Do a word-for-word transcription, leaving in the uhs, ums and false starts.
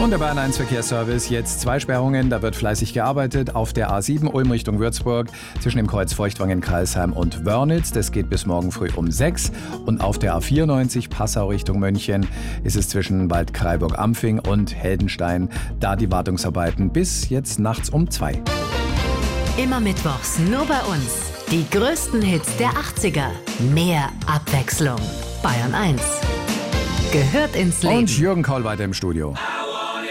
Und der Bayern eins Verkehrsservice, jetzt zwei Sperrungen, da wird fleißig gearbeitet. Auf der A sieben Ulm Richtung Würzburg zwischen dem Kreuz Feuchtwangen-Kreilsheim und Wörnitz, das geht bis morgen früh um sechs. Und auf der A vierundneunzig Passau Richtung München ist es zwischen Bad Kraiburg-Ampfing und Heldenstein, da die Wartungsarbeiten bis jetzt nachts um zwei. Immer mittwochs nur bei uns. Die größten Hits der achtziger. Mehr Abwechslung. Bayern eins. Gehört ins Leben. Und Jürgen Koll weiter im Studio.